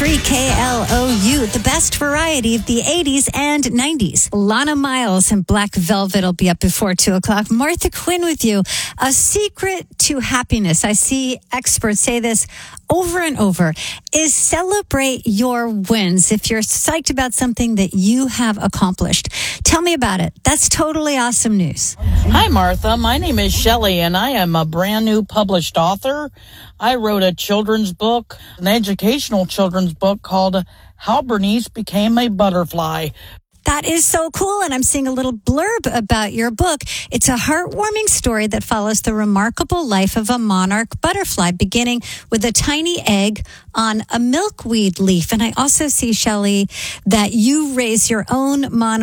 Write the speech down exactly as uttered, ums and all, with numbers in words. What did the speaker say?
three K L O U, the best variety of the eighties and nineties. Lana Miles and Black Velvet will be up before two o'clock. Martha Quinn with you. A secret to happiness, I see experts say this over and over, is celebrate your wins. If you're psyched about something that you have accomplished, tell me about it. That's totally awesome news. Hi, Martha. My name is Shelley, and I am a brand new published author. I wrote a children's book, an educational children's book called How Bernice Became a Butterfly. That is so cool, and I'm seeing a little blurb about your book. It's a heartwarming story that follows the remarkable life of a monarch butterfly, beginning with a tiny egg on a milkweed leaf. And I also see, Shelley, that you raise your own monarch